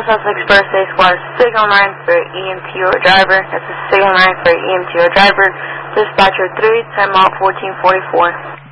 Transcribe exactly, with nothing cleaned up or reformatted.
Sussex First Aid Squad, signal nine for E M T or driver. That's a signal nine for E M T or driver. Dispatcher three, time out fourteen forty-four.